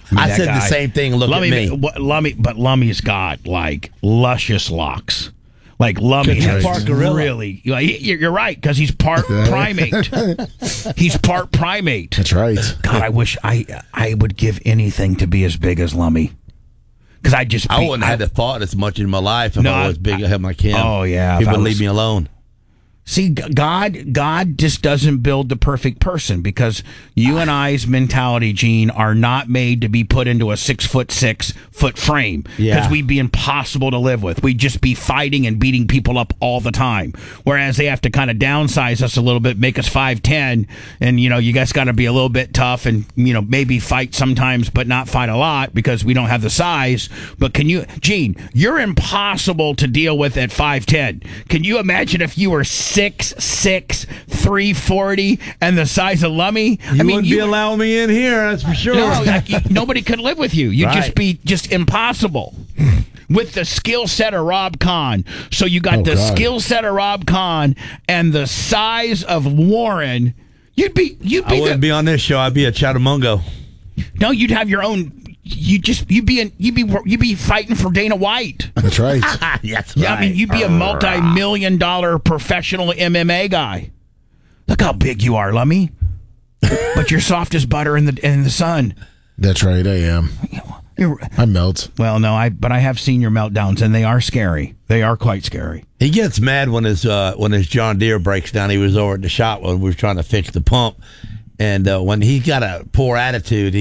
I said the same thing. Look at me. But Lummy's got like luscious locks. Like Lummy has really. You're right, because he's part primate. He's part primate. That's right. God, I wish I would give anything to be as big as Lummy. Because I wouldn't have had to thought as much in my life if I was big like him. Oh yeah, he would leave me alone. See, God just doesn't build the perfect person, because you and I's mentality, Gene, are not made to be put into a 6'6" frame. Because we'd be impossible to live with. We'd just be fighting and beating people up all the time. Whereas they have to kind of downsize us a little bit, make us 5'10", and you guys got to be a little bit tough and maybe fight sometimes, but not fight a lot because we don't have the size. But Gene, you're impossible to deal with at 5'10". Can you imagine if you were 6'6", 340, and the size of Lummy? You wouldn't be allowing me in here, that's for sure. No, nobody could live with you. You'd just be impossible. With the skill set of Rob Kahn. So you got skill set of Rob Kahn and the size of Warren. You'd be. I wouldn't be on this show. I'd be a Chatamungo. No, you'd have your own. You'd be fighting for Dana White. That's right. That's right. I mean, you'd be a multi-million-dollar professional MMA guy. Look how big you are, Lummy. But you're soft as butter in the sun. That's right. I am. I melt. Well, no, but I have seen your meltdowns, and they are scary. They are quite scary. He gets mad when his John Deere breaks down. He was over at the shop when we were trying to fix the pump, and when he's got a poor attitude,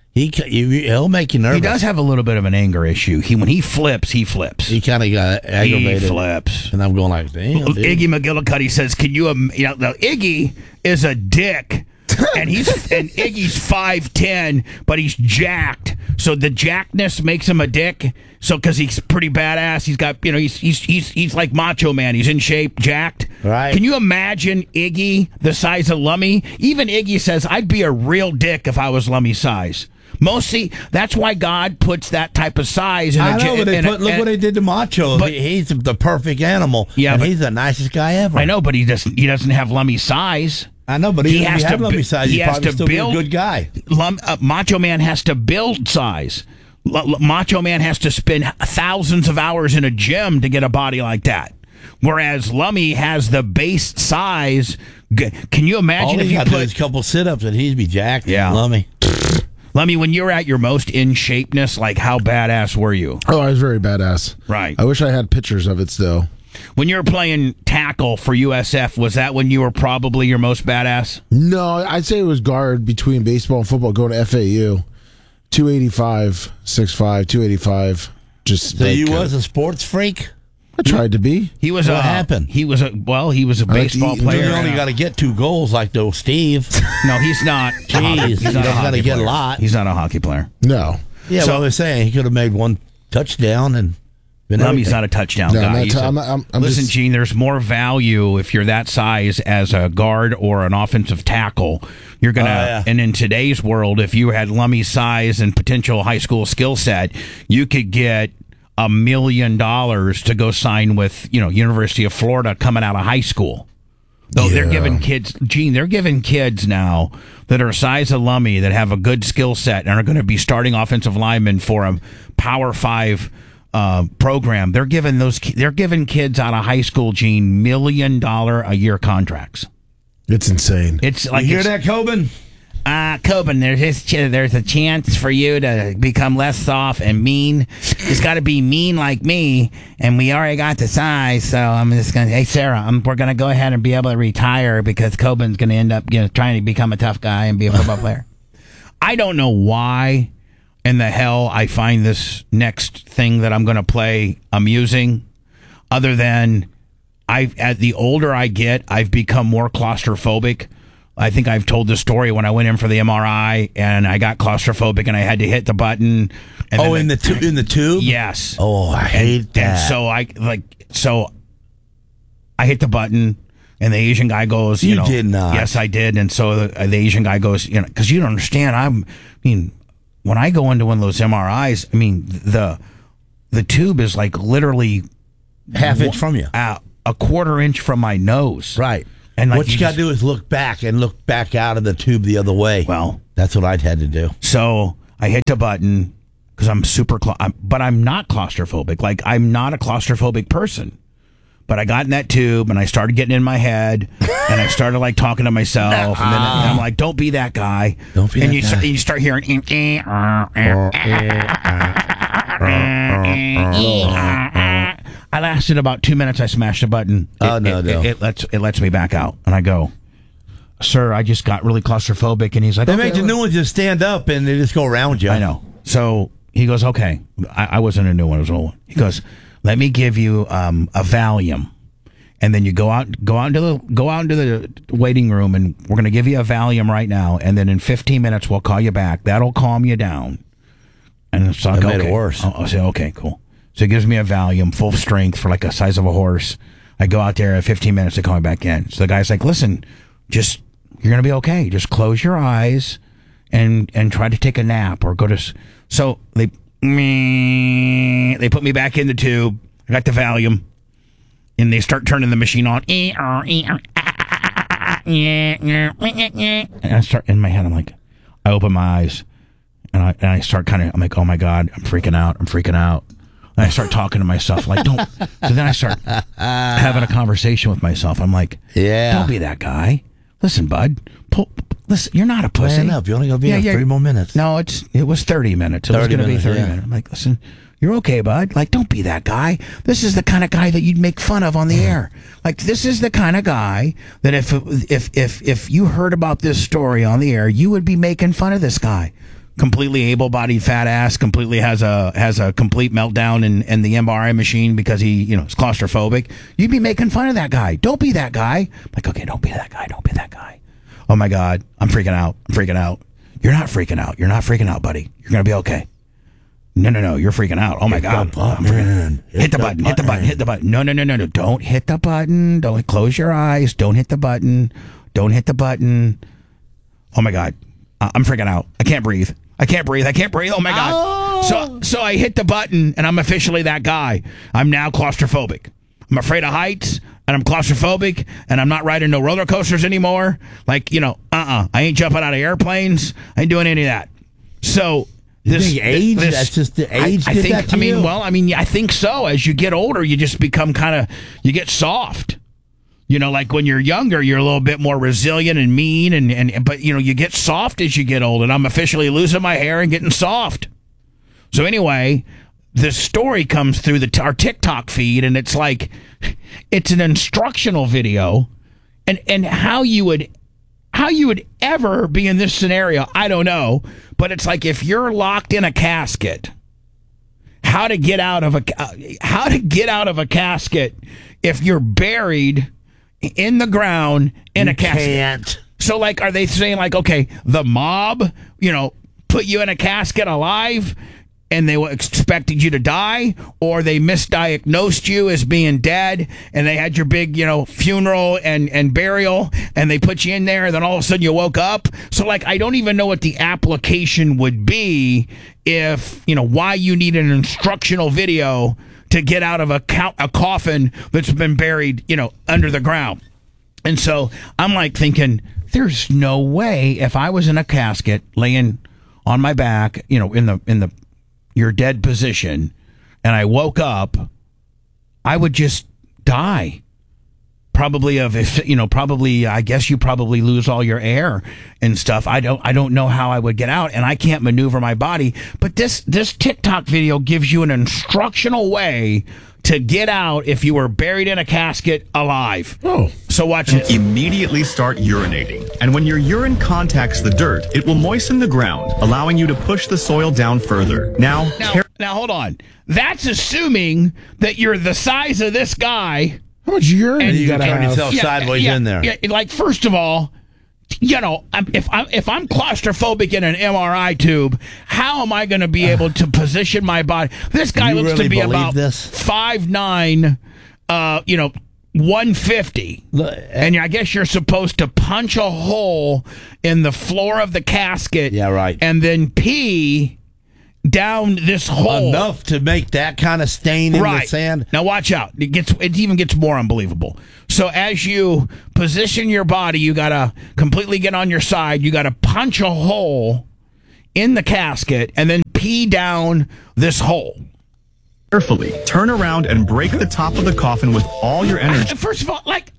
he'll make you nervous. He does have a little bit of an anger issue. When he flips. He kind of got aggravated. He flips. And I'm going like, damn, dude. Iggy McGillicuddy says, can you, Iggy is a dick. And Iggy's 5'10", but he's jacked. So the jackness makes him a dick. So because he's pretty badass, he's got he's like Macho Man. He's in shape, jacked. Right. Can you imagine Iggy the size of Lummy? Even Iggy says, I'd be a real dick if I was Lummy's size. Mostly, that's why God puts that type of size in I know, but look what they did to Macho. But he's the perfect animal. Yeah, and he's the nicest guy ever. I know, but he doesn't have Lummy's size. I know, but he has to Lummy's size. He has to still build. Be a good guy. Macho Man has to build size. Macho Man has to spend thousands of hours in a gym to get a body like that. Whereas Lummy has the base size. Can you imagine if you put a couple sit-ups and he'd be jacked? Yeah, Lummy. Lummy, when you were at your most in shapeness, like how badass were you? Oh, I was very badass. Right. I wish I had pictures of it still. When you were playing tackle for USF, was that when you were probably your most badass? No, I'd say it was guard between baseball and football going to FAU. 285, 6'5", 285. So you was a sports freak? I tried to be. He was. What happened? He was a baseball player. You only got to get 2 goals like those Steve. No, he's not. Jeez, he's not got to get a lot. He's not a hockey player. No. Yeah, so I was saying he could have made 1 touchdown and. Lummy's not a touchdown guy. Listen, Gene, there's more value if you're that size as a guard or an offensive tackle. You're gonna, and in today's world, if you had Lummy's size and potential high school skill set, you could get $1 million to go sign with, University of Florida coming out of high school. Though they're giving kids, Gene, they're giving kids now that are size of Lummy that have a good skill set and are going to be starting offensive linemen for a Power 5 program. They're giving kids out of high school, Gene, $1 million a year contracts. It's insane. It's like, you hear that, Coben? Coben, there's a chance for you to become less soft and mean. It's got to be mean like me, and we already got the size. So I'm just gonna, hey Sarah, we're gonna go ahead and be able to retire because Coben's gonna end up, trying to become a tough guy and be a football player. I don't know why in the hell I find this next thing that I'm gonna play amusing, other than as the older I get, I've become more claustrophobic. I think I've told the story when I went in for the MRI and I got claustrophobic and I had to hit the button. And in the tube? Yes. Oh, I hate that. And so I hit the button and the Asian guy goes, You did not. Yes, I did. And so the Asian guy goes, because you don't understand. When I go into one of those MRIs, the tube is like literally half inch from you, a quarter inch from my nose. Right. And what you got to do is look back out of the tube the other way. Well, that's what I'd had to do. So I hit the button because I'm but I'm not claustrophobic. Like, I'm not a claustrophobic person. But I got in that tube and I started getting in my head and I started like talking to myself and then I'm like, don't be that guy. Don't be that guy. And you start hearing. I lasted about 2 minutes. I smashed the button. It lets me back out. And I go, sir, I just got really claustrophobic. And he's like, they make the new ones just stand up and they just go around you. I know. So he goes, okay. I wasn't a new one. It was an old one. He goes, let me give you a Valium, and then you go out into the waiting room, and we're going to give you a Valium right now, and then in 15 minutes we'll call you back. That'll calm you down. And so I go, made it worse. I'll say, okay, cool. So he gives me a Valium, full strength for like the size of a horse. I go out there at 15 minutes. They call me back in. So the guy's like, listen, you're going to be okay. Just close your eyes and try to take a nap or go to. So they put me back in the tube. I got the Valium, and they start turning the machine on. And I start in my head. I'm like, I open my eyes, and I start I'm like, oh my God, I'm freaking out. And I start talking to myself like, don't. So then I start having a conversation with myself. I'm like, don't be that guy. Listen, bud. Listen, you're not a pussy. Man up. You're only going to be here 3 more minutes. No, it was 30 minutes. It was going to be 30 minutes. I'm like, listen, you're okay, bud. Like, don't be that guy. This is the kind of guy that you'd make fun of on the air. Like, this is the kind of guy that if you heard about this story on the air, you would be making fun of this guy. Completely able-bodied fat ass, completely has a complete meltdown in the MRI machine because he, is claustrophobic. You'd be making fun of that guy. Don't be that guy. I'm like, okay, don't be that guy. Don't be that guy. Oh my God, I'm freaking out. You're not freaking out, buddy. You're going to be okay. No, you're freaking out. Oh my God. I'm freaking out. Hit the button. No. Don't hit the button. Don't close your eyes. Don't hit the button. Oh my God. I'm freaking out. I can't breathe. Oh my God. So I hit the button and I'm officially that guy. I'm now claustrophobic. I'm afraid of heights and I'm claustrophobic and I'm not riding no roller coasters anymore. Like, I ain't jumping out of airplanes. I ain't doing any of that. So That's just the age. I think. I think so. As you get older, you just become you get soft. Like when you're younger, you're a little bit more resilient and mean, but you get soft as you get old. And I'm officially losing my hair and getting soft. So anyway, this story comes through our TikTok feed, and it's like it's an instructional video, and how you would ever be in this scenario, I don't know. But it's like if you're locked in a casket, how to get out of a casket if you're buried in the ground in a casket. Can't. So like, are they saying like, okay, the mob, put you in a casket alive and they expected you to die, or they misdiagnosed you as being dead and they had your big, funeral and burial and they put you in there and then all of a sudden you woke up. So like, I don't even know what the application would be if, why you need an instructional video to get out of a coffin that's been buried, under the ground. And so I'm like thinking, there's no way if I was in a casket laying on my back, in the your dead position, and I woke up, I would just die. Probably I guess you probably lose all your air and stuff. I don't know how I would get out, and I can't maneuver my body. But this TikTok video gives you an instructional way to get out if you were buried in a casket alive. Oh. So watch it. Immediately start urinating. And when your urine contacts the dirt, it will moisten the ground, allowing you to push the soil down further. Now hold on. That's assuming that you're the size of this guy. How much urine and you gotta turn have? yourself sideways in there. Yeah, like, first of all, if I'm claustrophobic in an MRI tube, how am I going to be able to position my body? This guy looks really to be about this? 5'9", 150. And I guess you're supposed to punch a hole in the floor of the casket. Yeah, right. And then pee down this hole enough to make that kind of stain in the sand. Now watch out. It even gets more unbelievable. So as you position your body, you got to completely get on your side. You got to punch a hole in the casket and then pee down this hole. Carefully, turn around and break the top of the coffin with all your energy. First of all,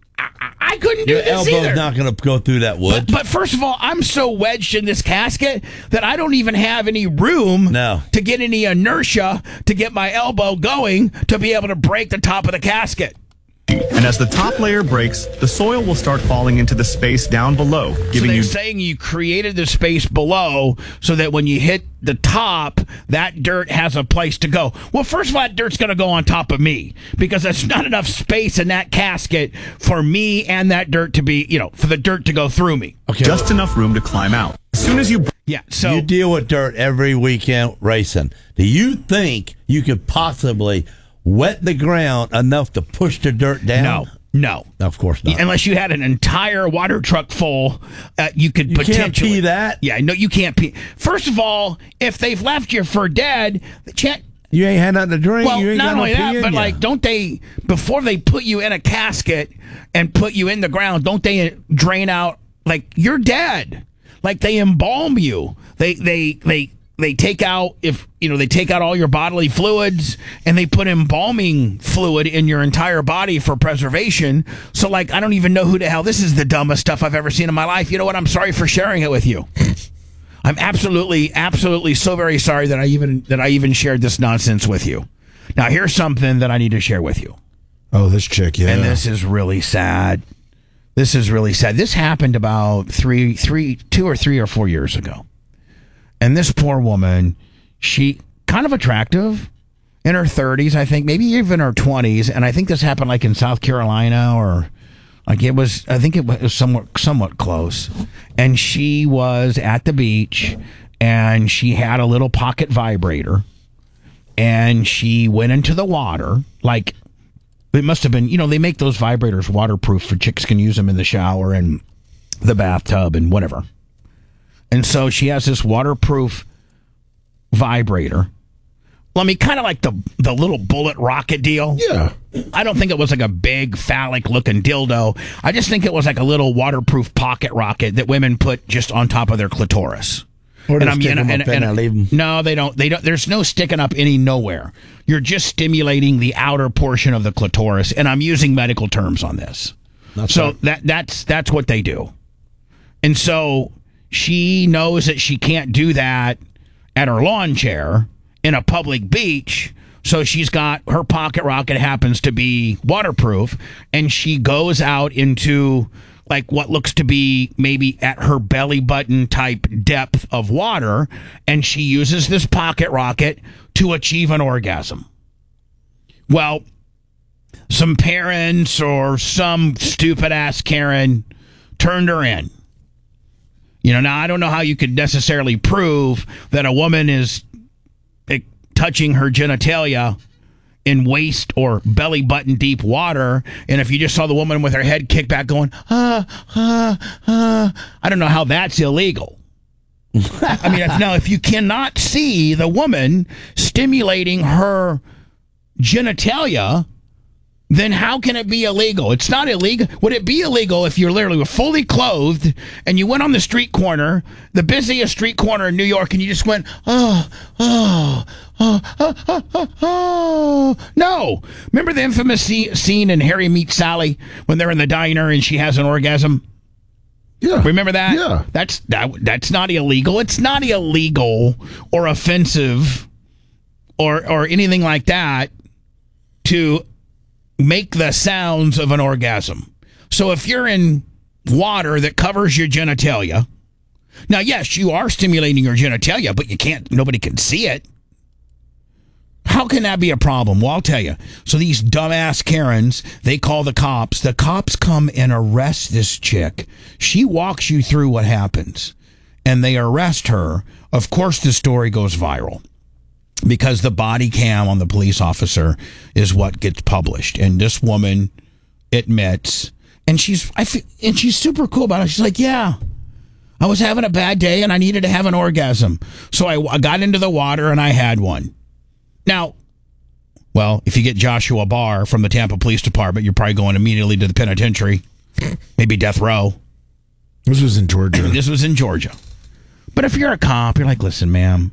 I couldn't do your this either. Your elbow's not going to go through that wood. But first of all, I'm so wedged in this casket that I don't even have any room to get any inertia to get my elbow going to be able to break the top of the casket. And as the top layer breaks, the soil will start falling into the space down below, giving so they're saying you created the space below so that when you hit the top, that dirt has a place to go. Well, first of all, that dirt's going to go on top of me because there's not enough space in that casket for me and that dirt to be, for the dirt to go through me. Okay. Just enough room to climb out. As soon as you... Yeah, so... You deal with dirt every weekend racing. Do you think you could possibly... wet the ground enough to push the dirt down? No. Of course not. Unless you had an entire water truck full, you could potentially... can't pee that? Yeah, no, you can't pee. First of all, if they've left you for dead, you ain't had nothing to drink. Well, you ain't not got only no that, but you. don't they, before they put you in a casket and put you in the ground, don't they drain out, you're dead. They embalm you. They take out they take out all your bodily fluids and they put embalming fluid in your entire body for preservation. So I don't even know who the hell, this is the dumbest stuff I've ever seen in my life. You know what? I'm sorry for sharing it with you. I'm absolutely so very sorry that I even shared this nonsense with you. Now here's something that I need to share with you. Oh, this chick, yeah. And this is really sad. This happened about 2 or 3 or 4 years ago. And this poor woman, she kind of attractive, in her 30s, I think, maybe even her 20s. And I think this happened in South Carolina or I think it was somewhat close. And she was at the beach and she had a little pocket vibrator and she went into the water. It must have been, they make those vibrators waterproof for chicks can use them in the shower and the bathtub and whatever. And so she has this waterproof vibrator. Well, kind of like the little bullet rocket deal. Yeah. I don't think it was a big phallic looking dildo. I just think it was a little waterproof pocket rocket that women put just on top of their clitoris. Or and stick them up and leave them. No, they don't. There's no sticking up nowhere. You're just stimulating the outer portion of the clitoris, and I'm using medical terms on this. That's what they do. And so she knows that she can't do that at her lawn chair in a public beach. So she's got her pocket rocket happens to be waterproof, and she goes out into what looks to be maybe at her belly button type depth of water, and she uses this pocket rocket to achieve an orgasm. Well, some parents or some stupid ass Karen turned her in. Now I don't know how you could necessarily prove that a woman is touching her genitalia in waist or belly button deep water, and if you just saw the woman with her head kicked back going, I don't know how that's illegal. Now if you cannot see the woman stimulating her genitalia, then how can it be illegal? It's not illegal. Would it be illegal if you're literally fully clothed and you went on the street corner, the busiest street corner in New York, and you just went, oh. No. Remember the infamous scene in Harry Meets Sally when they're in the diner and she has an orgasm? Yeah. Remember that? Yeah. That's not illegal. It's not illegal or offensive or anything like that to make the sounds of an orgasm. So if you're in water that covers your genitalia, now yes, you are stimulating your genitalia, but nobody can see it. How can that be a problem? Well, I'll tell you. So these dumbass Karens, they call the cops. The cops come and arrest this chick. She walks you through what happens, and they arrest her. Of course, the story goes viral, because the body cam on the police officer is what gets published. And this woman admits, and she's super cool about it. She's like, yeah, I was having a bad day and I needed to have an orgasm. So I got into the water and I had one. Now, well, if you get Joshua Barr from the Tampa Police Department, you're probably going immediately to the penitentiary, maybe death row. This was in Georgia. This was in Georgia. But if you're a cop, you're like, listen, ma'am,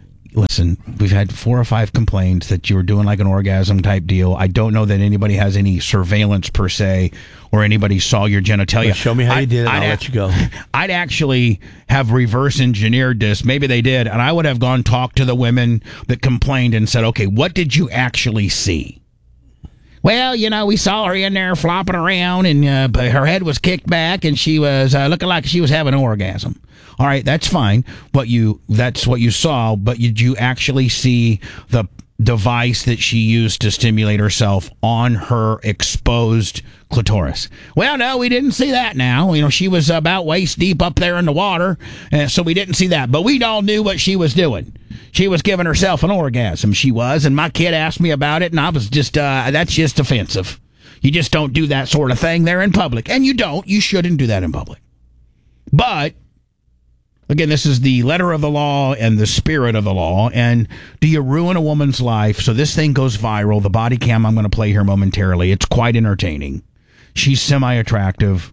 we've had 4 or 5 complaints that you were doing like an orgasm type deal. I don't know that anybody has any surveillance per se or anybody saw your genitalia. Well, show me how you did it, I'll let you go. I'd actually have reverse engineered this. Maybe they did. And I would have gone talk to the women that complained and said, okay, what did you actually see? Well, we saw her in there flopping around, and her head was kicked back, and she was looking like she was having an orgasm. All right, that's fine. That's what you saw, but did you actually see the device that she used to stimulate herself on her exposed clitoris? Well, no, we didn't see that now. She was about waist deep up there in the water, so we didn't see that. But we all knew what she was doing. She was giving herself an orgasm. She was, and my kid asked me about it, and I was just, that's just offensive. You just don't do that sort of thing there in public. And you shouldn't do that in public. But, again, this is the letter of the law and the spirit of the law. And do you ruin a woman's life? So this thing goes viral. The body cam I'm going to play here momentarily. It's quite entertaining. She's semi-attractive.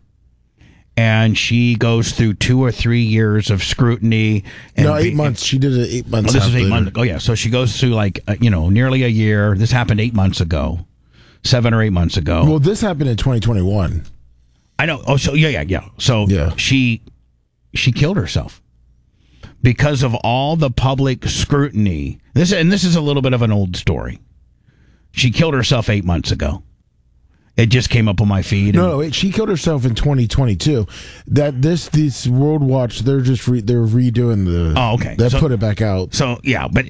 And she goes through 2 or 3 years of scrutiny. And 8 months. She did it 8 months. Well, this is 8 months ago. Yeah. So she goes through nearly a year. This happened 8 months ago, 7 or 8 months ago. Well, this happened in 2021. I know. Oh, so yeah. So she killed herself because of all the public scrutiny. This is a little bit of an old story. She killed herself 8 months ago. It just came up on my feed. No, she killed herself in 2022. That this World Watch, they're redoing the. Oh, okay. They put it back out. So yeah, but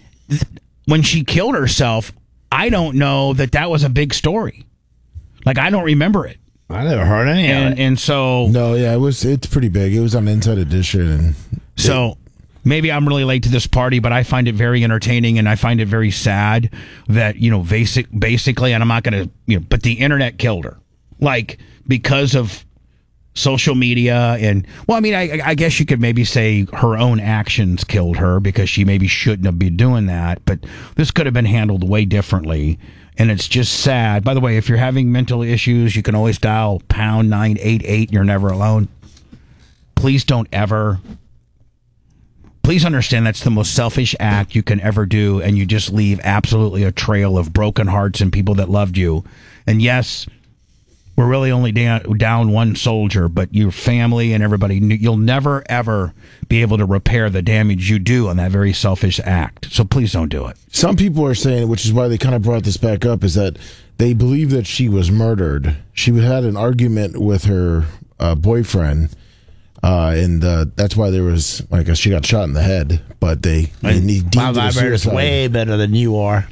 when she killed herself, I don't know that was a big story. Like I don't remember it. I never heard any of it. And so no, yeah, it's pretty big. It was on Inside Edition, and so. Maybe I'm really late to this party, but I find it very entertaining, and I find it very sad that, basically, and I'm not going to, but the internet killed her. Like, because of social media and, well, I mean, I guess you could maybe say her own actions killed her because she maybe shouldn't have been doing that, but this could have been handled way differently, and it's just sad. By the way, if you're having mental issues, you can always dial pound 988, you're never alone. Please don't ever... Please understand that's the most selfish act you can ever do, and you just leave absolutely a trail of broken hearts and people that loved you. And yes, we're really only down one soldier, but your family and everybody, you'll never, ever be able to repair the damage you do on that very selfish act. So please don't do it. Some people are saying, which is why they kind of brought this back up, is that they believe that she was murdered. She had an argument with her boyfriend. And that's why there was, she got shot in the head, but they deemed my vibrator's way better than you are.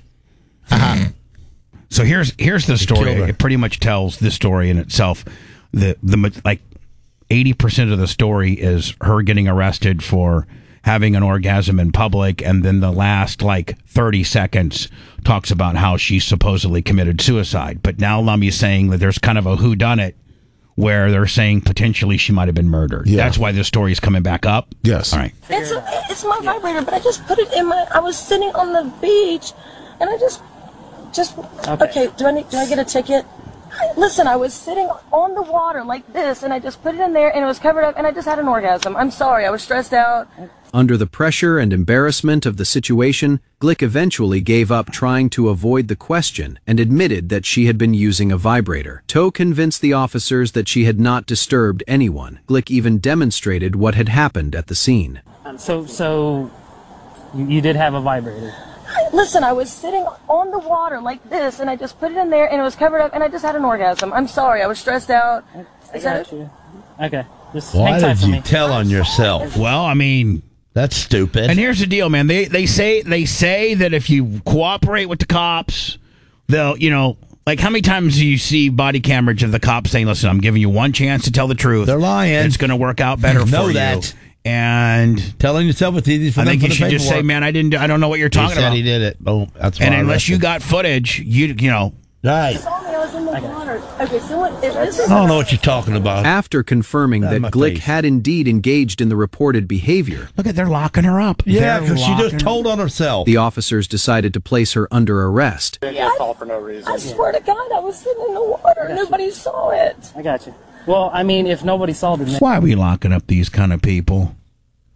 So here's the story. It pretty much tells the story in itself. The 80% of the story is her getting arrested for having an orgasm in public, and then the last 30 seconds talks about how she supposedly committed suicide. But now Lummy's saying that there's kind of a whodunit, where they're saying potentially she might have been murdered. Yeah. That's why this story is coming back up? Yes. All right. It's my vibrator, but I just put it in I was sitting on the beach, and I just okay, do I get a ticket? Listen, I was sitting on the water like this, and I just put it in there, and it was covered up, and I just had an orgasm. I'm sorry, I was stressed out. Under the pressure and embarrassment of the situation, Glick eventually gave up trying to avoid the question and admitted that she had been using a vibrator. Toe convinced the officers that she had not disturbed anyone. Glick even demonstrated what had happened at the scene. So you did have a vibrator? Listen, I was sitting on the water like this, and I just put it in there, and it was covered up, and I just had an orgasm. I'm sorry, I was stressed out. I got you. Okay. Why did you tell on yourself? Well, I mean... That's stupid. And here's the deal, man. They say that if you cooperate with the cops, they'll, how many times do you see body cameras of the cops saying, listen, I'm giving you one chance to tell the truth. They're lying. It's going to work out better for you. That. And telling yourself it's easy for them. I think you should just say, man, I don't know what you're talking about. He did it. Oh, that's why. And unless you got footage, Right. I was in the water. Okay, so I don't know what you're talking about. After confirming that Glick had indeed engaged in the reported behavior. Look they're locking her up. Yeah, because she just told on herself. The officers decided to place her under arrest. For no reason. I swear to God, I was sitting in the water. Nobody saw it. I got you. Well, I mean, if nobody saw it, then... Why are we locking up these kind of people?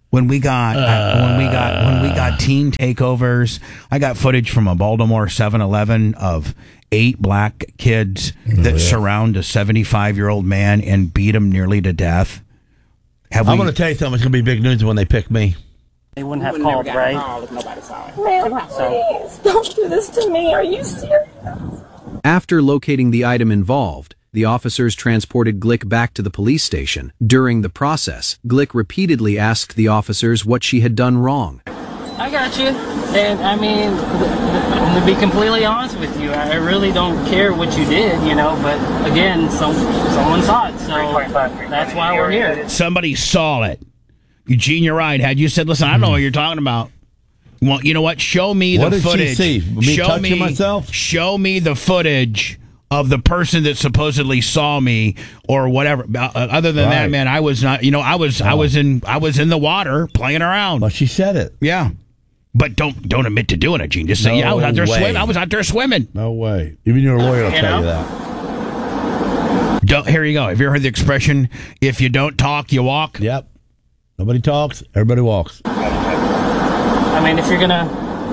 When we got teen takeovers, I got footage from a Baltimore 7-Eleven of 8 black kids that surround a 75-year-old man and beat him nearly to death. I'm going to tell you something. It's going to be big news when they pick me. They wouldn't have called, right? If nobody saw it. Man, please, don't do this to me. Are you serious? After locating the item involved, the officers transported Glick back to the police station. During the process, Glick repeatedly asked the officers what she had done wrong. I got you. And, I mean, to be completely honest with you, I really don't care what you did, but, again, someone saw it, so that's why we're here. Somebody saw it. Eugene, you're right. Had you said, listen, I don't know what you're talking about. Well, you know what? Show me the footage. What did she see? Me touching myself? Show me the footage of the person that supposedly saw me or whatever. Other than that, man, I was not. I was in the water playing around. But she said it. Yeah, but don't admit to doing it, Gene. Just say, I was out there swimming. I was out there swimming. No way. Even your lawyer will tell you that. Here you go. Have you ever heard the expression? If you don't talk, you walk. Yep. Nobody talks. Everybody walks. I mean, if you're gonna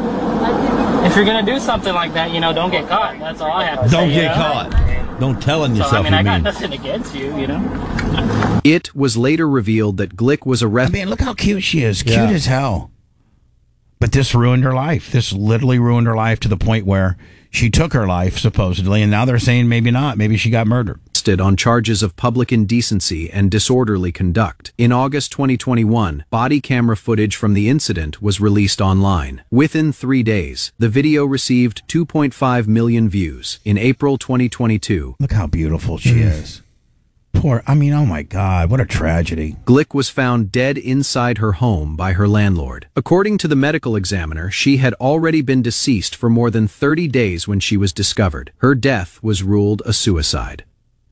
do something like that, don't get caught. That's all I have to say. Don't get caught. Don't tell on yourself. I got nothing against you, It was later revealed that Glick was arrested. I mean, look how cute she is. Cute as hell. But this ruined her life. This literally ruined her life to the point where she took her life, supposedly, and now they're saying maybe not. Maybe she got murdered. On charges of public indecency and disorderly conduct. In August 2021, body camera footage from the incident was released online. Within 3 days, the video received 2.5 million views. In April 2022, look how beautiful she is. Oh my God, what a tragedy. Glick was found dead inside her home by her landlord. According to the medical examiner, she had already been deceased for more than 30 days when she was discovered. Her death was ruled a suicide.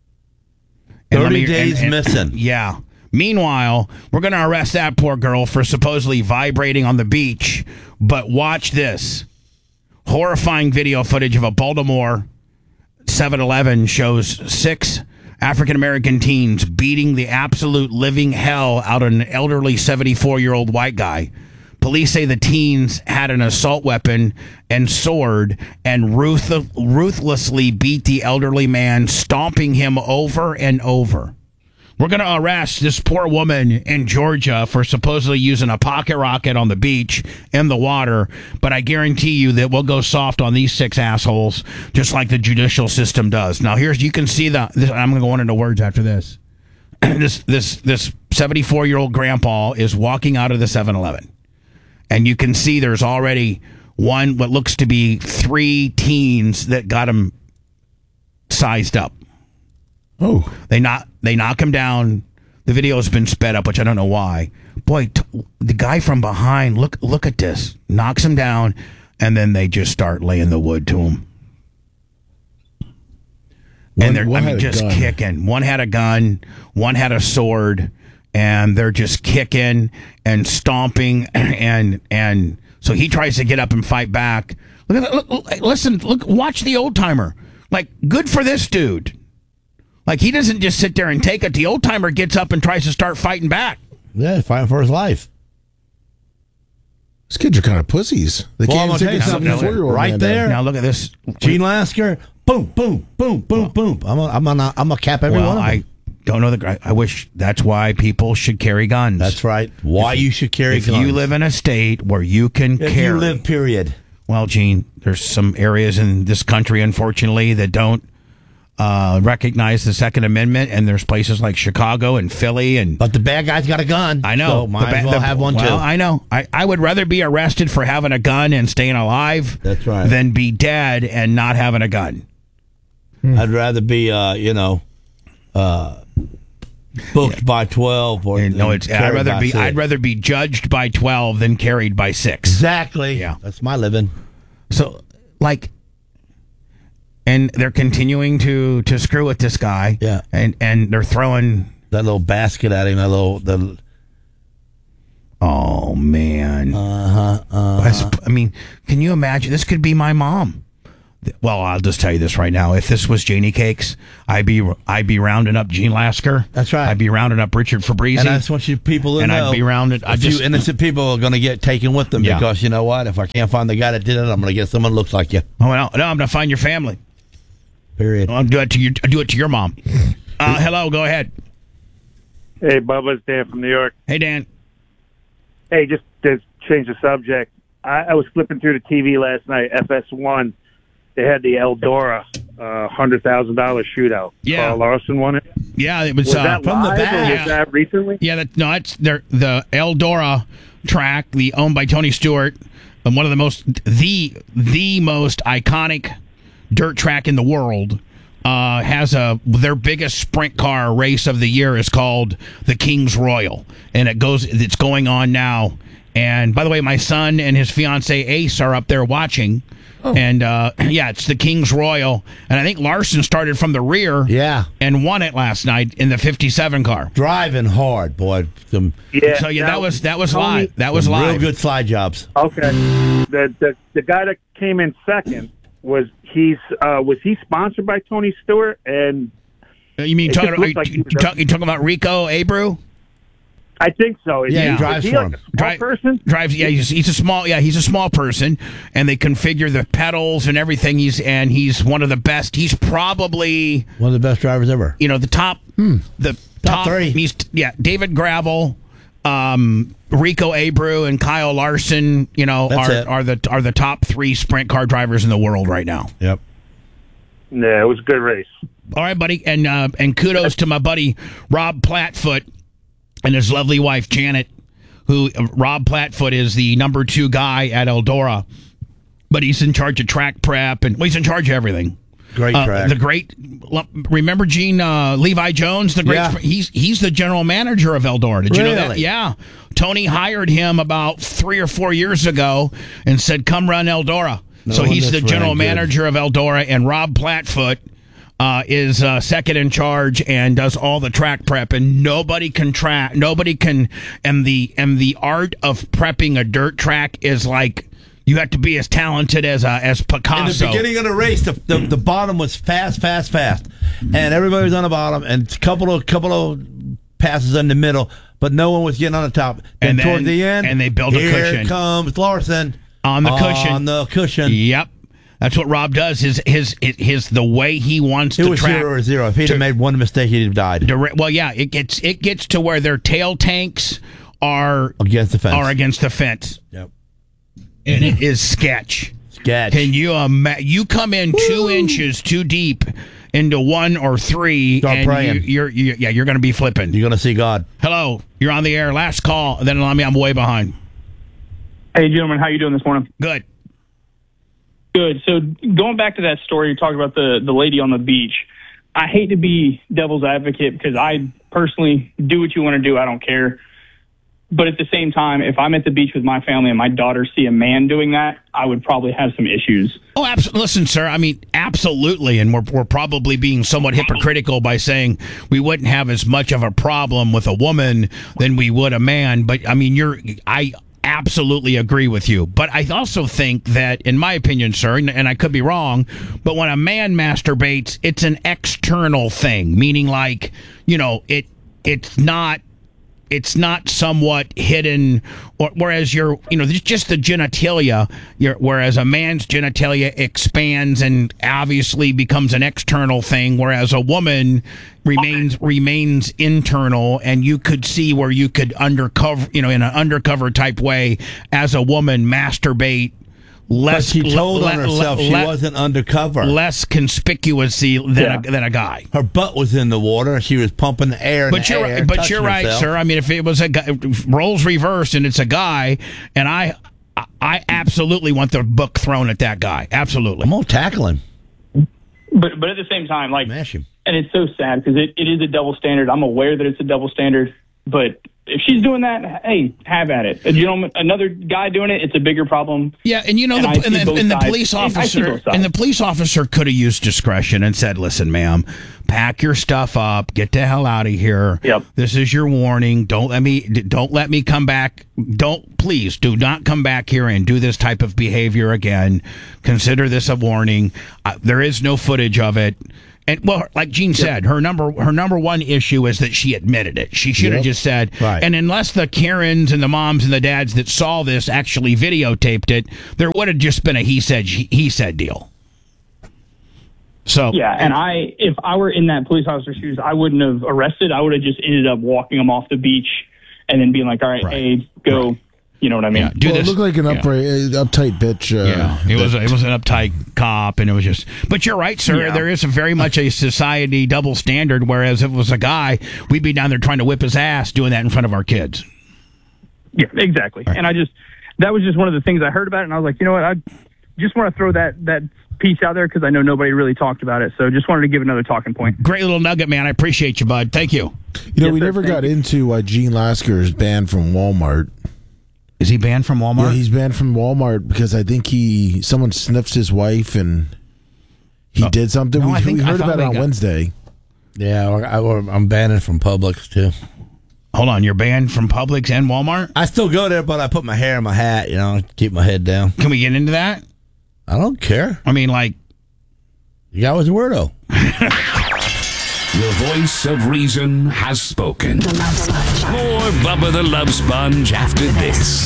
30 days missing. Yeah. Meanwhile, we're going to arrest that poor girl for supposedly vibrating on the beach. But watch this. Horrifying video footage of a Baltimore 7-Eleven shows 6 African-American teens beating the absolute living hell out of an elderly 74-year-old white guy. Police say the teens had an assault weapon and sword and ruthlessly beat the elderly man, stomping him over and over. We're going to arrest this poor woman in Georgia for supposedly using a pocket rocket on the beach in the water, but I guarantee you that we'll go soft on these 6 assholes, just like the judicial system does. Now, you can see I'm going to go on into words after this. This 74-year-old grandpa is walking out of the 7-Eleven. And you can see there's already what looks to be 3 teens that got him sized up. Oh. They knock him down. The video has been sped up, which I don't know why. Boy, the guy from behind, look at this. Knocks him down, and then they just start laying the wood to him. And they're just kicking. One had a gun, one had a sword. And they're just kicking and stomping, and so he tries to get up and fight back. Look, watch the old timer. Like, good for this dude. Like, he doesn't just sit there and take it. The old timer gets up and tries to start fighting back. Yeah, fighting for his life. These kids are kind of pussies. They can't take something 4-year-old right there. Now look at this. Gene Lasker. Boom, boom, boom, boom, boom. I'm gonna cap every one of them. I don't know I wish that's why people should carry guns. That's right. Why you should carry guns. If you live in a state where you can carry. If you live, period. Well, Gene, there's some areas in this country, unfortunately, that don't recognize the Second Amendment, and there's places like Chicago and Philly. But the bad guy's got a gun. I know. So might as well have one, too. I know. I would rather be arrested for having a gun and staying alive That's right. than be dead and not having a gun. I'd rather be, booked by 12 or I'd rather be judged by 12 than carried by 6. Exactly. Yeah. That's my living. So and they're continuing to screw with this guy. Yeah. And they're throwing that little basket at him, oh man. I mean, can you imagine? This could be my mom. Well, I'll just tell you this right now. If this was Janie Cakes, I'd be rounding up Gene Lasker. That's right. I'd be rounding up Richard Fabrizi. And I just want you people to know. I'd be rounding. A few innocent people are going to get taken with them because you know what? If I can't find the guy that did it, I'm going to get someone who looks like you. Oh no, I'm going to find your family. Period. I'll do it to your mom. Hello, go ahead. Hey, Bubba, it's Dan from New York. Hey, Dan. Hey, just to change the subject, I was flipping through the TV last night, FS1. They had the Eldora $100,000 shootout. Yeah. Carl Larson won it. Yeah, it was that from live, the back. or was that recently? Yeah, it's the Eldora track, owned by Tony Stewart, and one of the most iconic dirt track in the world. Has their biggest sprint car race of the year is called the King's Royal, and it's going on now. And by the way, my son and his fiance Ace are up there watching. Oh. And it's the King's Royal, and I think Larson started from the rear, and won it last night in the 57 car. Driving hard, boy. That was live. That was live. Real good slide jobs. Okay. The guy that came in second was he sponsored by Tony Stewart? And you mean talking about Rico Abreu? I think so. He drives for him. Person? Drives. Yeah, he's a small. Yeah, he's a small person, and they configure the pedals and everything. He's one of the best. He's probably one of the best drivers ever. The top. The top three. David Gravel, Rico Abreu, and Kyle Larson. Are the top 3 sprint car drivers in the world right now. Yep. Yeah, it was a good race. All right, buddy, and kudos to my buddy Rob Plattfoot and his lovely wife, Janet, who Rob Plattfoot is the number 2 guy at Eldora, but he's in charge of track prep, and he's in charge of everything. Great track. Remember Gene Levi Jones? He's the general manager of Eldora. Did you know that? Yeah. Tony hired him about 3 or 4 years ago and said, come run Eldora. So he's the general manager of Eldora, and Rob Plattfoot is second in charge and does all the track prep, and nobody can and the art of prepping a dirt track is like you have to be as talented as Picasso. In the beginning of the race, the bottom was fast, and everybody was on the bottom, and a couple of passes in the middle, but no one was getting on the top. And then toward the end, and they built a cushion. Here comes Larson on the cushion. On the cushion. Yep. That's what Rob does. His the way he wants to track. It was 0-0. If he'd have made one mistake, he'd have died. It gets to where their tail tanks are against the fence. Yep. And it is sketch. Can you you come in 2 inches too deep into 1 or 3, start and praying. You're going to be flipping. You're going to see God. Hello, you're on the air. Last call. Then I'm way behind. Hey, gentlemen, how you doing this morning? Good. Good. So going back to that story, you talked about the lady on the beach. I hate to be devil's advocate because I personally do what you want to do. I don't care. But at the same time, if I'm at the beach with my family and my daughter see a man doing that, I would probably have some issues. Oh, absolutely. Listen, sir, I mean, absolutely. And we're probably being somewhat hypocritical by saying we wouldn't have as much of a problem with a woman than we would a man. But I mean, I absolutely agree with you. But I also think that, in my opinion, sir, and I could be wrong, but when a man masturbates, it's an external thing, meaning like, it's not somewhat hidden, whereas just the genitalia, whereas a man's genitalia expands and obviously becomes an external thing, whereas a woman remains internal, and you could see where you could undercover, in an undercover type way, as a woman masturbate less. But she told on herself she wasn't undercover. Less conspicuously than a guy. Her butt was in the water. She was pumping the air. But you're right, sir. I mean, if it was a guy, roles reversed and it's a guy, and I absolutely want the book thrown at that guy. Absolutely. I'm gonna tackle him. But at the same time, like, mash him. And it's so sad because it is a double standard. I'm aware that it's a double standard, but if she's doing that, hey, have at it. Another guy doing it, it's a bigger problem. Yeah, and the police officer could have used discretion and said, "Listen, ma'am, pack your stuff up, get the hell out of here. Yep. This is your warning. Don't let me come back. Please do not come back here and do this type of behavior again. Consider this a warning. There is no footage of it. And well, like Gene said, her number one issue is that she admitted it. She should have just said, right. And unless the Karens and the moms and the dads that saw this actually videotaped it, there would have just been a he said deal. So yeah, and if I were in that police officer's shoes, I wouldn't have arrested. I would have just ended up walking them off the beach and then being like, all right. Hey, go. Right. You know what I mean? Yeah, it looked like an uptight bitch. It was an uptight cop, and it was just. But you're right, sir. Yeah. There is very much a society double standard. Whereas if it was a guy, we'd be down there trying to whip his ass, doing that in front of our kids. Yeah, exactly. Right. And that was just one of the things I heard about it, and I was like, you know what? I just want to throw that piece out there because I know nobody really talked about it. So just wanted to give another talking point. Great little nugget, man. I appreciate you, bud. Thank you. We never got into why Gene Lasker is banned from Walmart. Is he banned from Walmart? Yeah, he's banned from Walmart because I think someone sniffed his wife and he did something. No, we heard about it on Wednesday. Yeah, I'm banned from Publix too. Hold on, you're banned from Publix and Walmart? I still go there, but I put my hair in my hat, keep my head down. Can we get into that? I don't care. I mean, like, the guy was a weirdo. The voice of reason has spoken. More Bubba the Love Sponge after this.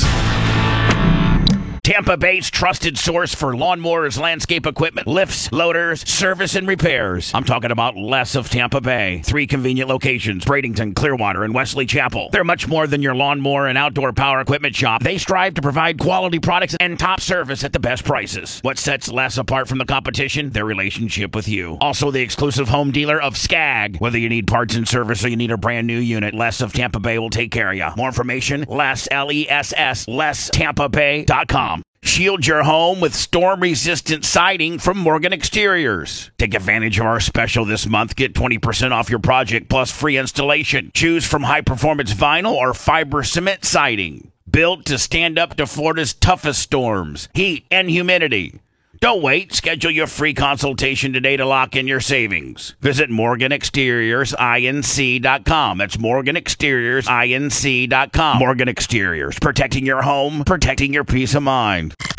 Tampa Bay's trusted source for lawnmowers, landscape equipment, lifts, loaders, service, and repairs. I'm talking about Les of Tampa Bay. 3 convenient locations, Bradenton, Clearwater, and Wesley Chapel. They're much more than your lawnmower and outdoor power equipment shop. They strive to provide quality products and top service at the best prices. What sets Les apart from the competition? Their relationship with you. Also the exclusive home dealer of Skag. Whether you need parts and service or you need a brand new unit, Les of Tampa Bay will take care of you. More information, Les, L-E-S-S, LesTampaBay.com. Shield your home with storm-resistant siding from Morgan Exteriors. Take advantage of our special this month. Get 20% off your project plus free installation. Choose from high-performance vinyl or fiber cement siding. Built to stand up to Florida's toughest storms, heat, and humidity. Don't wait. Schedule your free consultation today to lock in your savings. Visit MorganExteriorsINC.com. That's MorganExteriorsINC.com. Morgan Exteriors. Protecting your home, protecting your peace of mind.